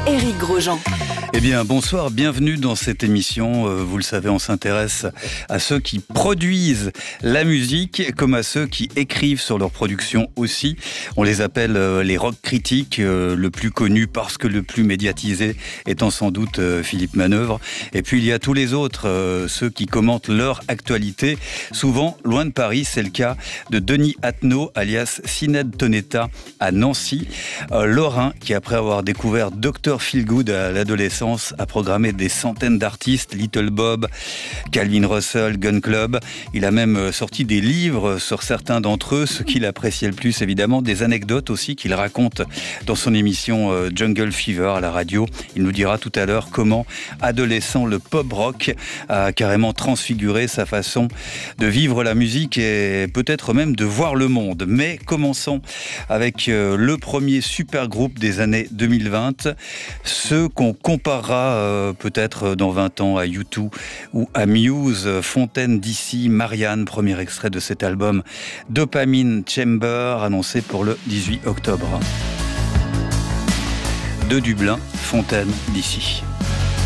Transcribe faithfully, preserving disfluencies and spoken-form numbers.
Éric Grosjean. Eh bien, bonsoir, bienvenue dans cette émission. Vous le savez, on s'intéresse à ceux qui produisent la musique comme à ceux qui écrivent sur leur production aussi. On les appelle les rock critiques, le plus connu parce que le plus médiatisé étant sans doute Philippe Manœuvre. Et puis il y a tous les autres, ceux qui commentent leur actualité, souvent loin de Paris. C'est le cas de Denis Attenot, alias Sinéad Tonetta à Nancy. Lorrain, qui après avoir découvert docteur Feelgood à l'adolescence, a programmé des centaines d'artistes, Little Bob, Calvin Russell, Gun Club. Il a même sorti des livres sur certains d'entre eux, ce qu'il appréciait le plus évidemment, des anecdotes aussi qu'il raconte dans son émission Jungle Fever à la radio. Il nous dira tout à l'heure comment, adolescent, le pop rock a carrément transfiguré sa façon de vivre la musique et peut-être même de voir le monde. Mais commençons avec le premier super groupe des années deux mille vingt, ceux qu'on comparera euh, peut-être dans vingt ans à U deux ou à Muse. Fontaine D C, Marianne, premier extrait de cet album Dopamine Chamber, annoncé pour le dix-huit octobre. De Dublin, Fontaine D C.